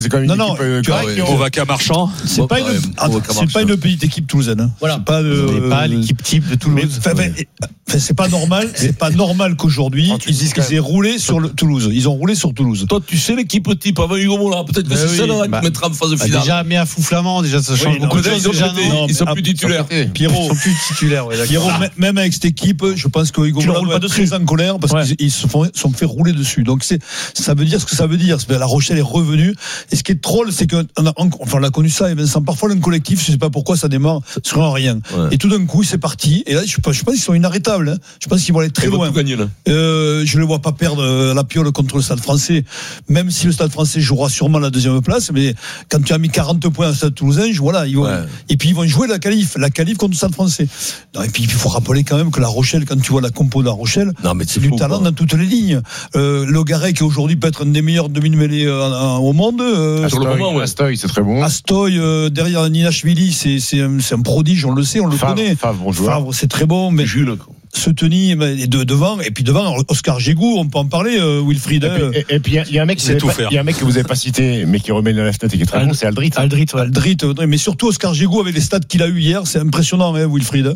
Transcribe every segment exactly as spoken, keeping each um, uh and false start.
C'est quand même non, une non, équipe. Euh, tu vois, qui ont- Ovaca Marchand. C'est pas, ouais, une, attends, c'est pas une petite équipe toulousaine. Voilà. C'est pas, euh, C'est pas l'équipe type de Toulouse. Mais, enfin, enfin, c'est pas normal. C'est pas normal qu'aujourd'hui Quand tu ils, dis quand ils aient roulé sur le Toulouse. Ils ont roulé sur Toulouse. Toi, tu sais l'équipe type avant Hugo Mola. Peut-être que Ben c'est oui. celle-là qui Bah, mettra en phase Bah, finale. déjà, mais à Fou Flamand, déjà, ça change Oui, non, beaucoup de Peut-être choses. ils ont Déjà, pété, non ils sont ah, plus titulaires. Pierrot, Ils sont plus titulaires, ouais, d'accord. Pierrot, m- même avec cette équipe, je pense que Hugo Tu le Mola roules doit pas être dessus. très en colère parce Ouais. qu'ils ils se font, sont fait rouler dessus. Donc c'est, ça veut dire ce que ça veut dire. C'est- La Rochelle est revenue. Et ce qui est drôle, c'est que on a, on, enfin, on a connu ça. Et Vincent, parfois le collectif, je sais pas pourquoi ça démarre sur un rien. Ouais. Et tout d'un coup, c'est parti. Et là, je pense, je pense qu'ils sont inarrêtables. Hein. Je pense qu'ils vont aller très Ils vont loin. tout gagner là. Euh, je ne le vois pas perdre euh, la piole contre le Stade Français, même si le Stade Français jouera sûrement la deuxième place. Mais quand tu as mis quarante points au Stade Toulousain, je- voilà, ils vont, Ouais. et puis ils vont jouer la qualif, la qualif contre le Stade Français. Non, et puis il faut rappeler quand même que la Rochelle, quand tu vois la compo de la Rochelle, Non, mais c'est c'est du fou, talent quoi. dans toutes les lignes. Euh, Le Garret qui aujourd'hui peut être un des meilleurs demi-mêlés euh, en- en- au monde. Euh, Sur le Astoy, moment, ouais. Astoy, c'est très bon. Astoy euh, derrière Ninashvili, c'est c'est un, c'est un prodige, on le sait, on le Favre, connaît. Favre, bon joueur. Favre, c'est très bon, mais Jules, quoi. Seteny est de, devant, et puis devant Oscar Gégou, on peut en parler, euh, Wilfried. Et euh, puis, et- et puis, il y a- il y a un mec que C'est vous tout avez pas- faire. il y a un mec que vous avez pas cité, mais qui remet le left net et qui est très bon, c'est Aldrit. Aldrit, ouais. Aldrit, Audrey, mais surtout Oscar Gégou avec les stats qu'il a eu hier, c'est impressionnant, hein, Wilfried.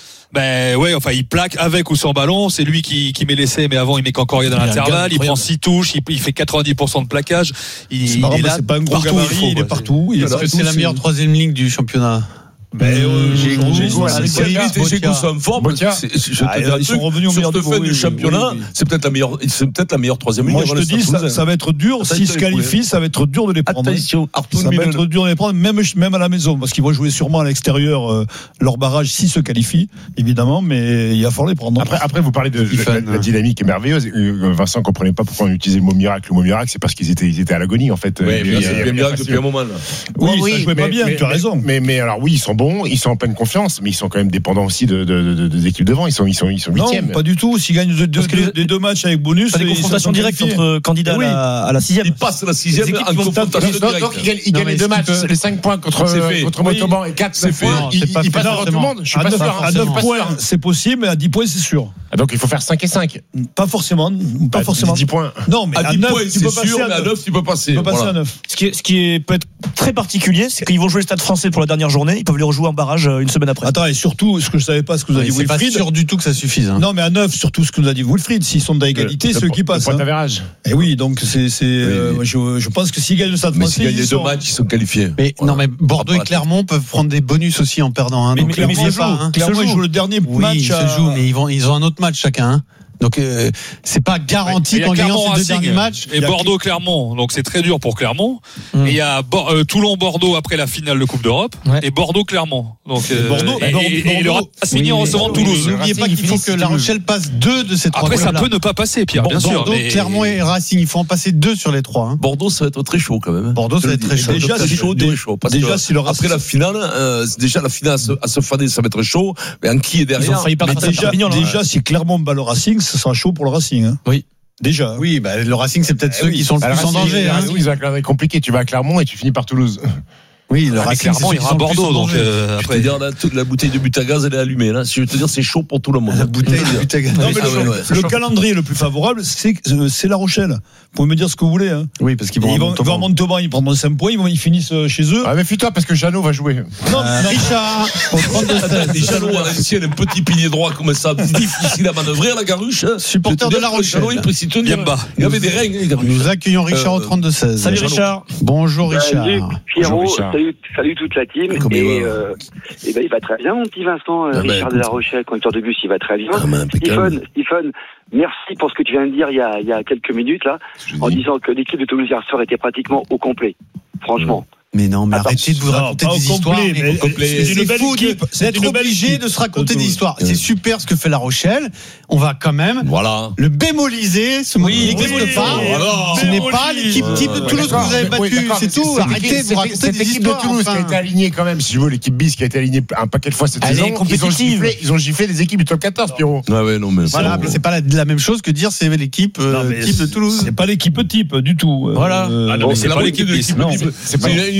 Ben ouais, enfin il plaque avec ou sans ballon, c'est lui qui, qui met l'essai, mais avant il met qu'encore rien dans Il a un l'intervalle, gars il prend incroyable. six touches, il, il fait quatre-vingt-dix pour cent de plaquage, il, C'est il marrant, est mais là c'est pas un gros partout où gabarit, il faut, il est quoi. partout. Il est Est-ce que partout, c'est la meilleure troisième ligne du championnat? Ben, euh, Gégou, Gégou, Aldrit, c'est- Si Aldrit et Botia. Gégou sont en forme, Botia. c'est- je te Ah, dis un ils sont truc, revenus au sur meilleur cette niveau, fin oui, du oui, championnat, oui, oui. c'est peut-être la meilleure, c'est peut-être la meilleure troisième ligne. Moi, je avant te le dis, Stade ça, Toulousain. ça va être dur. Attends, S'ils se il faut les qualifient, ça va être dur de les prendre. Attention, Arthur Ça va Mille. être dur de les prendre, même, même à la maison, parce qu'ils vont jouer sûrement à l'extérieur euh, leur barrage s'ils se qualifient, évidemment, mais il va falloir les prendre. Après, après, vous parlez de la, Stéphane. la dynamique est merveilleuse. Euh, Vincent comprenait pas pourquoi on utilisait le mot miracle. Le mot miracle, c'est parce qu'ils étaient, ils étaient à l'agonie, en fait. Oui, Euh, mais il y a- c'est il y a- bien miracle depuis un moment là. oui, Oui, ça jouait mais- pas bien, mais- tu as raison. Mais, mais alors oui, ils sont bons, ils sont en pleine confiance, mais ils sont quand même dépendants aussi de, de, de- des équipes devant. Ils sont, ils sont, ils sont Non, huitièmes. pas du tout. S'ils gagnent deux, deux, Parce que des, des deux matchs avec bonus, Pas des ils confrontations sont directes qualifiés. entre candidats Eh oui. à la- à la sixième. Il passe la sixième Les équipes en qui vont confrontation taper- Donc, donc, ils gagnent, ils Non, gagnent mais les deux ce qui matches, peut- les cinq points contre, C'est fait. contre Oui. Montauban et quatre, C'est neuf fait. points. Non, Ils, c'est pas ils fait passent devant tout le forcément. monde. Je suis À pas neuf- sûr. à Je suis neuf pas points, sûr. c'est possible, mais à dix points, c'est sûr. Ah, donc il faut faire cinq et cinq. Pas forcément. Pas Bah, forcément. dix points. Non, mais À à dix neuf, points, tu c'est peux passer sûr, mais à neuf. neuf, tu peux passer. Tu peux passer Voilà. à neuf. Ce qui, est, ce qui est, peut être très particulier, c'est qu'ils vont jouer le Stade Français pour la dernière journée. Ils peuvent les rejouer en barrage euh, une semaine après. Attends, et surtout, ce que je savais pas, ce que vous avez dit C'est pas Wilfried. sûr du tout que ça suffise. hein. Non, mais à neuf, surtout ce que nous a dit Wilfried, s'ils sont d'égalité, c'est eux qui passent. Point Hein. d'avérage. Et oui, donc c'est, c'est, euh, oui. je, je pense que s'ils gagnent le Stade Mais Français, s'ils gagnent ils les deux sont- matchs, ils sont qualifiés. Mais Voilà. non, mais Bordeaux Ah, et pas Clermont peuvent prendre des bonus aussi en perdant. Hein, Mais- donc mais- Clermont, mais c'est se pas. joue. hein. Clermont, se ils joue. jouent le dernier Oui, match. ils se à- jouent, mais ils vont, ils ont un autre match chacun. hein. Donc euh, c'est pas garanti Il y a qu'en gagnant Clermont ces deux Racing derniers matchs. et Bordeaux-Clermont, donc c'est très dur pour Clermont. Hum. Et il y a Bor- euh, Toulon-Bordeaux après la finale de Coupe d'Europe Ouais. et Bordeaux-Clermont. Donc euh, Bordeaux- et, Bordeaux- et- et le Bordeaux- Racing en Oui, recevant oui, Toulouse. oui, N'oubliez pas qu'il faut que La Rochelle passe deux de ces trois. Après ça clubs-là. peut ne pas passer, Pierre, bien sûr. Bordeaux, mais- Clermont et Racing, il faut en passer deux sur les trois. hein. Bordeaux, ça va être très chaud quand même. Bordeaux, ça va être très chaud. Déjà, très c'est- chaud, dé- très chaud. Parce déjà, que si le Racing- après la finale, euh, déjà la finale à se, à se fader, ça va être chaud. Mais en qui est Ils derrière ont failli perdre Mais face à déjà, Perpignan. là. déjà, si Clermont bat le Racing, ce sera chaud pour le Racing. Hein. Oui. Déjà. Oui, bah, le Racing, c'est peut-être Eh ceux oui. qui sont le Alors, plus en Racing, danger. le hein. Racing, ils ont un calendrier compliqué. Tu vas à Clermont et tu finis par Toulouse. Oui, le Ah, mais Racing, c'est Clermont ceux qui ira à sont le plus Bordeaux, en donc danger. euh, Je peux après. te dire, la, toute la bouteille de but à gaz, elle est allumée. Là. Je veux te dire, c'est chaud pour tout le monde. La bouteille de but à gaz. Non, mais Ah le, ouais, ouais, le calendrier le plus favorable, c'est, c'est La Rochelle. Vous pouvez me dire ce que vous voulez. Hein. Oui, parce qu'ils vont Ils à vont, Montauban. vont à Montauban, ils prendront cinq points, ils, vont, ils finissent euh, chez eux. Ah, méfie-toi parce que Jeannot va jouer. Non, Euh, non. Richard, au trente-deux seize. Les Chalot à l'ancienne, un petit pilier droit comme ça, difficile à manœuvrer à la Garuche. Hein. Supporter Je te de dis, La le Chalot, Rochelle. il peut s'y tenir. Bien bas. Il y avait des règles, les Garuches. Nous accueillons Richard Euh, au trente-deux seize. Salut Richard. Bonjour Richard. Salut Pierrot, Bonjour, Richard. salut, salut toute la team. Comment il et, va euh, et ben, il va très bien, mon petit Vincent. euh, Ah ben, Richard de La écoute. Rochelle, conducteur de bus, il va très bien. Ah, mais impeccable. Stephen, Stephen, merci pour ce que tu viens de dire il y a, il y a quelques minutes là, en disant que l'équipe de Toulouse hier soir était pratiquement au complet. Franchement. Mais non, mais Attends, arrêtez de vous non, raconter pas au des complet, histoires. mais mais- au complet. C'est C'est une belle fou équipe. de- C'est d'être une belle obligé équipe. de se raconter des Toulouse. histoires. Ouais. C'est super ce que fait La Rochelle. On va quand même Voilà. le bémoliser. Ce mot Oui, n'existe oui, pas. voilà. Ce n'est pas l'équipe type de Ouais, Toulouse que vous avez Oui, battue. d'accord, C'est mais tout. c'est- Arrêtez de c'est- vous raconter cette des équipe histoires. de Toulouse qui a enfin. été alignée quand même, si tu veux, l'équipe bis qui a été alignée un paquet de fois cette Elle saison. est Ils ont compétitive. giflé, ils ont giflé des équipes du top quatorze, Pierrot. Ah ouais, non, mais. Voilà, mais c'est pas la, la même chose que dire c'est l'équipe euh, Non, mais type de Toulouse. C'est pas l'équipe type du tout. Voilà. Euh, Ah non, mais c'est c'est la pas l'équipe l'équipe de l'équipe non, type. c'est pas- C'est une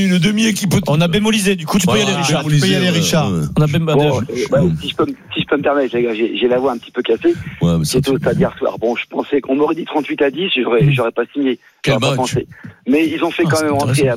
une demi-équipe. On a bémolisé, du coup tu peux y aller Voilà, Richard. bémolisé, tu peux y aller, ouais, Richard. ouais. On a bém- Bon, euh, ouais, si, je peux, me- si je peux me permettre, les gars, j'ai, j'ai la voix un petit peu cassée. Ouais, mais ça, J'étais au stade hier soir. Bon, je pensais qu'on m'aurait dit trente-huit à dix, j'aurais, j'aurais pas signé. Quel J'aurais pas match. pensé. Mais ils ont fait Ah, quand c'est même rentrer intéressant.